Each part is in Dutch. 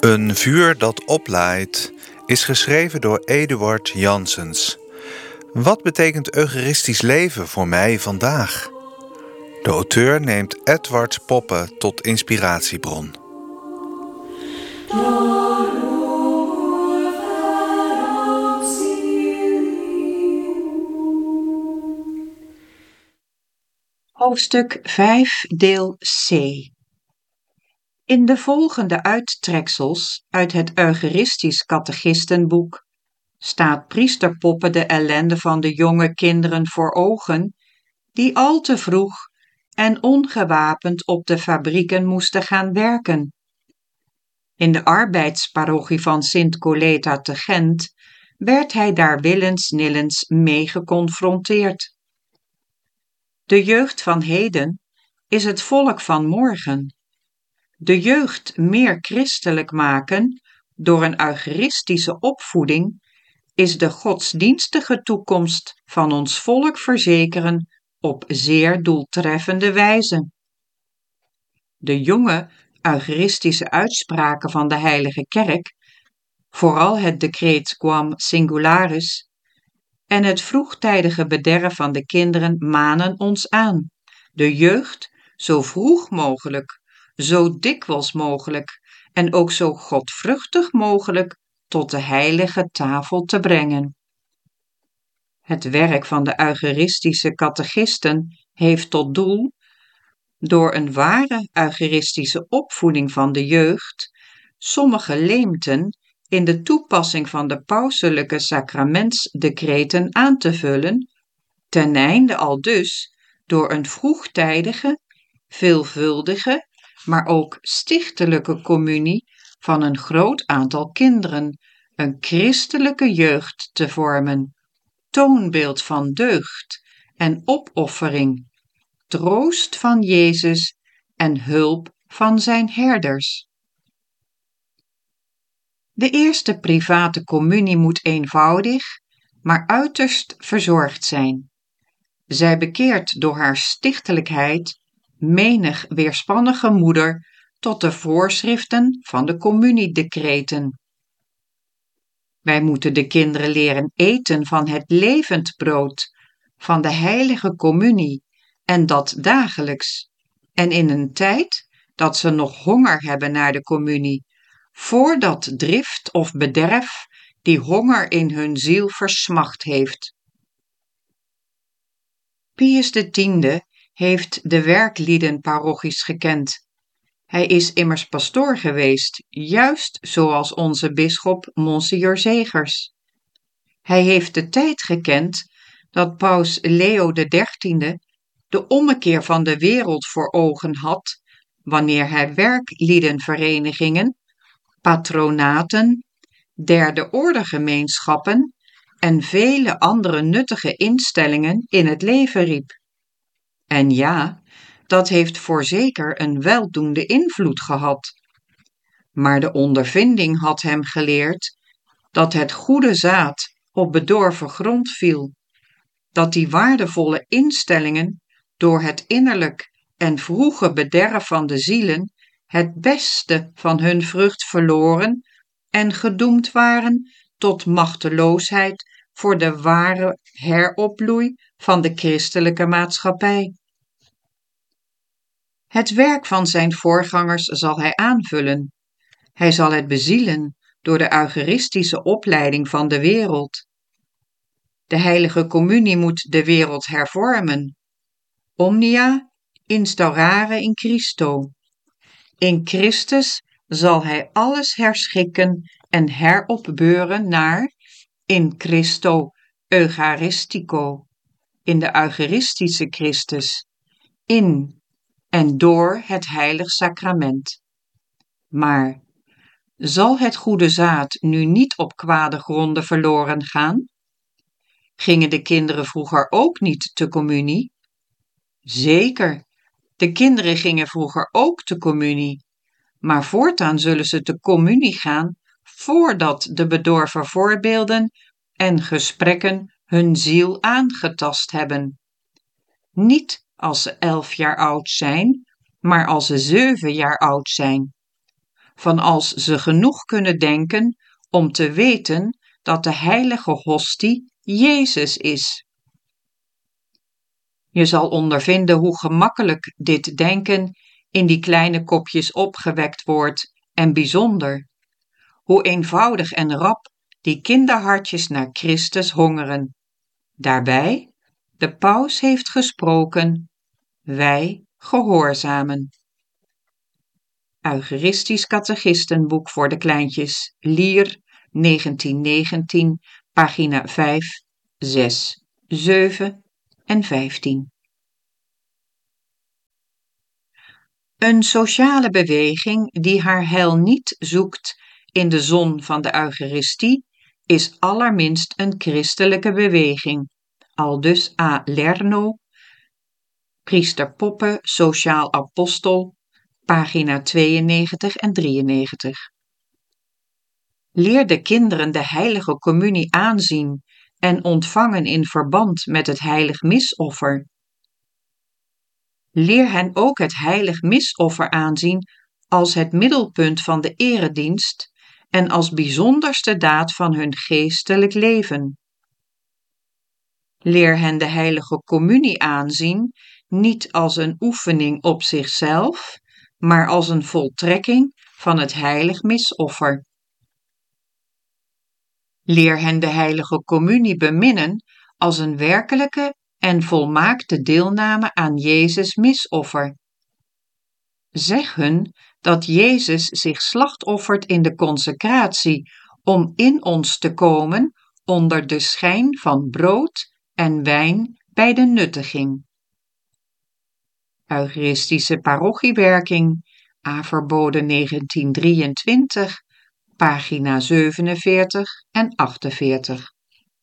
Een vuur dat oplaait is geschreven door Eduard Janssens. Wat betekent eucharistisch leven voor mij vandaag? De auteur neemt Edward Poppe tot inspiratiebron. Hoofdstuk 5, deel C. In de volgende uittreksels uit het Eucharistisch Catechistenboek staat priester Poppe de ellende van de jonge kinderen voor ogen, die al te vroeg en ongewapend op de fabrieken moesten gaan werken. In de arbeidsparochie van Sint Coleta te Gent werd hij daar willens-nillens mee geconfronteerd. De jeugd van heden is het volk van morgen. De jeugd meer christelijk maken door een eucharistische opvoeding is de godsdienstige toekomst van ons volk verzekeren op zeer doeltreffende wijze. De jonge eucharistische uitspraken van de Heilige Kerk, vooral het decreet Quam Singularis, en het vroegtijdige bederf van de kinderen manen ons aan, de jeugd zo vroeg mogelijk, zo dikwijls mogelijk en ook zo godvruchtig mogelijk tot de heilige tafel te brengen. Het werk van de eucharistische catechisten heeft tot doel, door een ware eucharistische opvoeding van de jeugd, sommige leemten in de toepassing van de pauselijke sacramentsdecreten aan te vullen, ten einde aldus door een vroegtijdige, veelvuldige, maar ook stichtelijke communie van een groot aantal kinderen, een christelijke jeugd te vormen, toonbeeld van deugd en opoffering, troost van Jezus en hulp van zijn herders. De eerste private communie moet eenvoudig, maar uiterst verzorgd zijn. Zij bekeert door haar stichtelijkheid menig weerspannige moeder tot de voorschriften van de communiedecreten. Wij moeten de kinderen leren eten van het levend brood, van de heilige communie, en dat dagelijks, en in een tijd dat ze nog honger hebben naar de communie, voordat drift of bederf die honger in hun ziel versmacht heeft. Pius X heeft de werkliedenparochies gekend. Hij is immers pastoor geweest, juist zoals onze bisschop Monsignor Zegers. Hij heeft de tijd gekend dat paus Leo XIII de ommekeer van de wereld voor ogen had, wanneer hij werkliedenverenigingen, patronaten, derde orde gemeenschappen en vele andere nuttige instellingen in het leven riep. En ja, dat heeft voorzeker een weldoende invloed gehad. Maar de ondervinding had hem geleerd dat het goede zaad op bedorven grond viel, dat die waardevolle instellingen door het innerlijk en vroege bederf van de zielen het beste van hun vrucht verloren en gedoemd waren tot machteloosheid voor de ware heropbloei van de christelijke maatschappij. Het werk van zijn voorgangers zal hij aanvullen. Hij zal het bezielen door de eucharistische opleiding van de wereld. De heilige communie moet de wereld hervormen. Omnia instaurare in Christo. In Christus zal hij alles herschikken en heropbeuren naar in Christo Eucharistico, in de Eucharistische Christus, in en door het heilig sacrament. Maar zal het goede zaad nu niet op kwade gronden verloren gaan? Gingen de kinderen vroeger ook niet te communie? Zeker, de kinderen gingen vroeger ook te communie, maar voortaan zullen ze te communie gaan voordat de bedorven voorbeelden en gesprekken hun ziel aangetast hebben. Niet als ze 11 jaar oud zijn, maar als ze 7 jaar oud zijn. van als ze genoeg kunnen denken om te weten dat de heilige hostie Jezus is. Je zal ondervinden hoe gemakkelijk dit denken in die kleine kopjes opgewekt wordt en bijzonder. Hoe eenvoudig en rap die kinderhartjes naar Christus hongeren. Daarbij, de paus heeft gesproken, wij gehoorzamen. Eucharistisch Catechistenboek voor de kleintjes, Lier, 1919, pagina 5, 6, 7 en 15. Een sociale beweging die haar heil niet zoekt in de zon van de Eucharistie is allerminst een christelijke beweging, aldus A. Lerno, Priester Poppe, Sociaal Apostel, pagina 92 en 93. Leer de kinderen de heilige communie aanzien en ontvangen in verband met het heilig misoffer. Leer hen ook het heilig misoffer aanzien als het middelpunt van de eredienst en als bijzonderste daad van hun geestelijk leven. Leer hen de heilige communie aanzien niet als een oefening op zichzelf, maar als een voltrekking van het heilig misoffer. Leer hen de heilige communie beminnen als een werkelijke en volmaakte deelname aan Jezus' misoffer. Zeg hun dat Jezus zich slachtoffert in de consecratie om in ons te komen onder de schijn van brood en wijn bij de nuttiging. Eucharistische parochiewerking, A. Verboden 1923, pagina 47 en 48.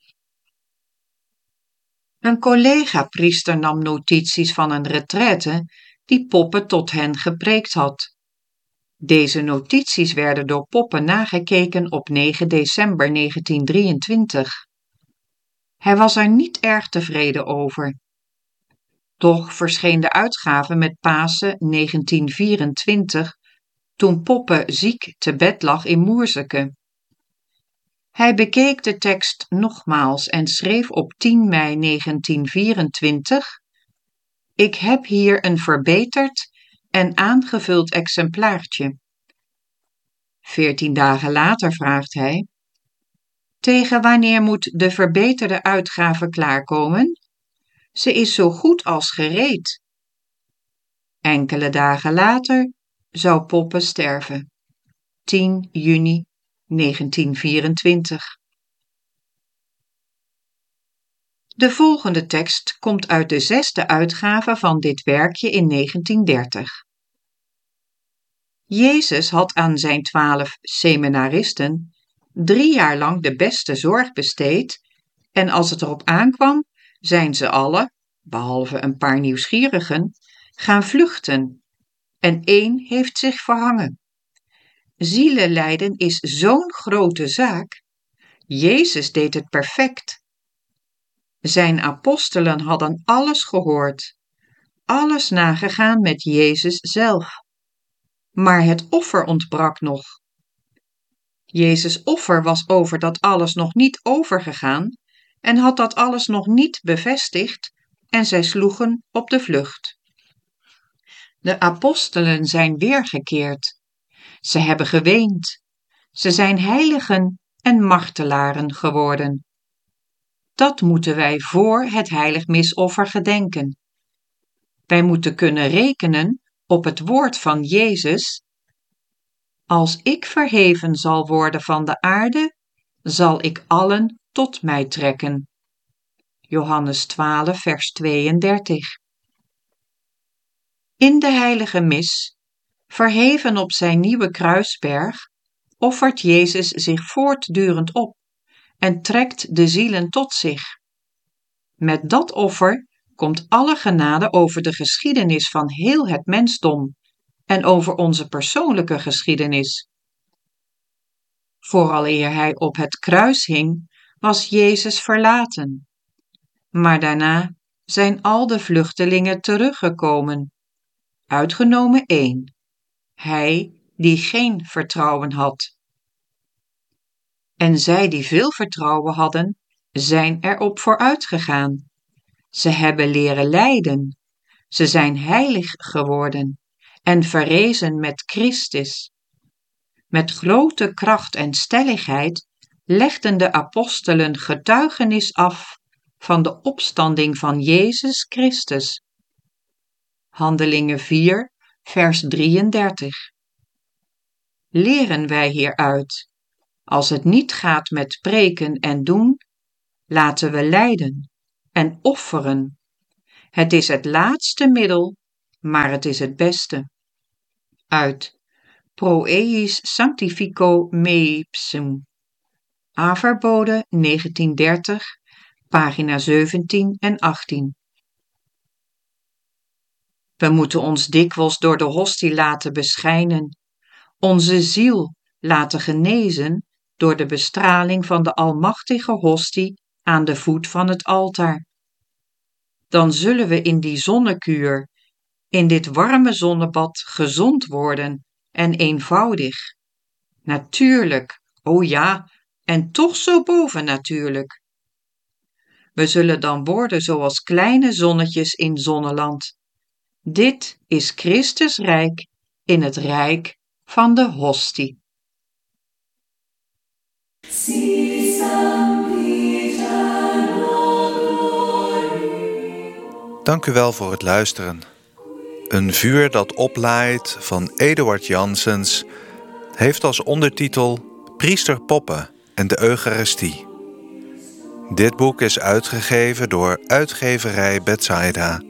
Een collega-priester nam notities van een retraite die Poppe tot hen gepreekt had. Deze notities werden door Poppe nagekeken op 9 december 1923. Hij was er niet erg tevreden over. Toch verscheen de uitgave met Pasen 1924, toen Poppe ziek te bed lag in Moerseke. Hij bekeek de tekst nogmaals en schreef op 10 mei 1924: Ik heb hier een verbeterd en aangevuld exemplaartje. 14 dagen later vraagt hij: Tegen wanneer moet de verbeterde uitgave klaarkomen? Ze is zo goed als gereed. Enkele dagen later zou Poppe sterven. 10 juni 1924. De volgende tekst komt uit de 6e uitgave van dit werkje in 1930. Jezus had aan zijn 12 seminaristen 3 jaar lang de beste zorg besteed en als het erop aankwam, zijn ze alle, behalve een paar nieuwsgierigen, gaan vluchten en 1 heeft zich verhangen. Zielenlijden is zo'n grote zaak. Jezus deed het perfect. Zijn apostelen hadden alles gehoord, alles nagegaan met Jezus zelf. Maar het offer ontbrak nog. Jezus' offer was over dat alles nog niet overgegaan en had dat alles nog niet bevestigd en zij sloegen op de vlucht. De apostelen zijn weergekeerd. Ze hebben geweend. Ze zijn heiligen en martelaren geworden. Dat moeten wij voor het heilig misoffer gedenken. Wij moeten kunnen rekenen op het woord van Jezus: Als ik verheven zal worden van de aarde, zal ik allen tot mij trekken. Johannes 12, vers 32. In de heilige mis, verheven op zijn nieuwe kruisberg, offert Jezus zich voortdurend op en trekt de zielen tot zich. Met dat offer komt alle genade over de geschiedenis van heel het mensdom en over onze persoonlijke geschiedenis. Vooraleer hij op het kruis hing, was Jezus verlaten. Maar daarna zijn al de vluchtelingen teruggekomen, uitgenomen 1, hij die geen vertrouwen had. En zij die veel vertrouwen hadden, zijn erop vooruit gegaan. Ze hebben leren lijden. Ze zijn heilig geworden en verrezen met Christus. Met grote kracht en stelligheid legden de apostelen getuigenis af van de opstanding van Jezus Christus. Handelingen 4, vers 33. Leren wij hieruit: als het niet gaat met preken en doen, laten we lijden en offeren. Het is het laatste middel, maar het is het beste. Uit Pro eius sanctifico me ipsum. Averbode 1930, pagina 17 en 18. We moeten ons dikwijls door de hostie laten beschijnen, onze ziel laten genezen door de bestraling van de almachtige hostie aan de voet van het altaar. Dan zullen we in die zonnekuur, in dit warme zonnebad gezond worden en eenvoudig. Natuurlijk, o ja, en toch zo bovennatuurlijk. We zullen dan worden zoals kleine zonnetjes in zonneland. Dit is Christus rijk in het rijk van de hostie. Dank u wel voor het luisteren. Een vuur dat oplaait van Eduard Janssens heeft als ondertitel Priester Poppe en de Eucharistie. Dit boek is uitgegeven door uitgeverij Bethsaida